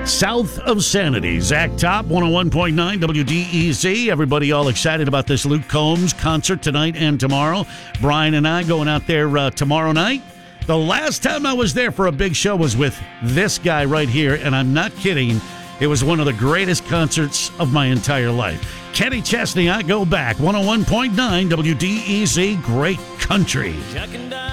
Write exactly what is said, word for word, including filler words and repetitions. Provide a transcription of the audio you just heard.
South of Sanity. Zach Top, one oh one point nine W D E Z. Everybody all excited about this Luke Combs concert tonight and tomorrow. Brian and I going out there uh, tomorrow night. The last time I was there for a big show was with this guy right here, and I'm not kidding. It was one of the greatest concerts of my entire life. Kenny Chesney, I go back. one oh one point nine W D E Z, great country.